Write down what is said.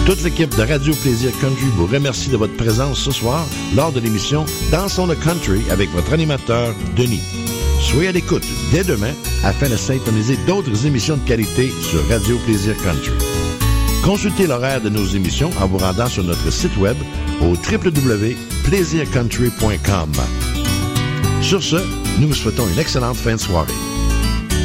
Toute l'équipe de Radio Plaisir Country vous remercie de votre présence ce soir lors de l'émission Dansons le Country avec votre animateur, Denis. Soyez à l'écoute dès demain afin de syntoniser d'autres émissions de qualité sur Radio Plaisir Country. Consultez l'horaire de nos émissions en vous rendant sur notre site web au www.plaisircountry.com. Sur ce, nous vous souhaitons une excellente fin de soirée.